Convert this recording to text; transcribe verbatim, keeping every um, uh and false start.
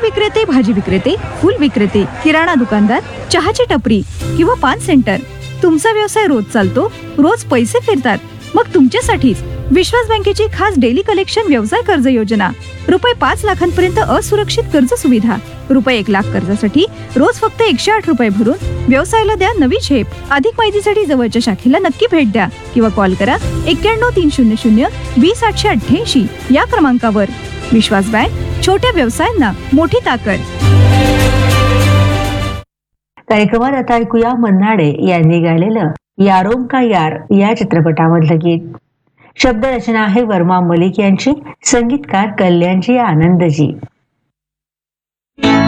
विक्रेते, भाजी विक्रेते, फूल विक्रेते, किराणा दुकानदार, चहाची टपरी किंवा पान सेंटर, तुमचा व्यवसाय रोज चालतो, रोज पैसे फिरतात, मग तुमच्यासाठीच विश्वास बँकेची खास डेली कलेक्शन व्यवसाय कर्ज योजना. रुपये पाच लाखांपर्यंत असुरक्षित कर्ज सुविधा. रुपये एक लाख कर्जासाठी रोज फक्त एकशे आठ रुपये भरून व्यवसायाला द्या नवी झेप. अधिक माहितीसाठी जवळच्या शाखेला नक्की भेट द्या किंवा कॉल करा एक्क्याण्णव तीन शून्य शून्य वीस आठशे अठ्ठ्याऐंशी या क्रमांकावर. विश्वास बँक, छोट्या व्यवसायांना मोठी ताकद. कार्यक्रमात आता ऐकूया मन्नाडे यांनी गायलेलं यारों का यार या चित्रपटामधलं गीत. शब्दरचना आहे वर्मा मलिक यांची, संगीतकार कल्याणजी आनंदजी.